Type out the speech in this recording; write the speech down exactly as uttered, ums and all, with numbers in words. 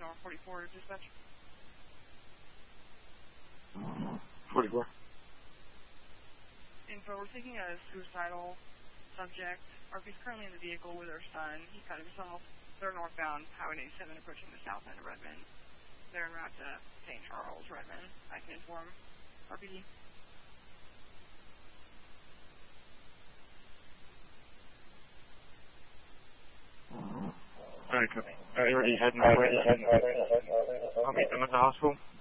North forty-four, dispatch. forty-four. Info, we're taking a suicidal subject. R P's currently in the vehicle with her son. He cut himself. They're northbound, Highway eighty-seven, approaching the south end of Redmond. They're en route to Saint Charles, Redmond. I can inform R P D. Alright, copy. Alright, already heading that way. I'll meet them at the hospital.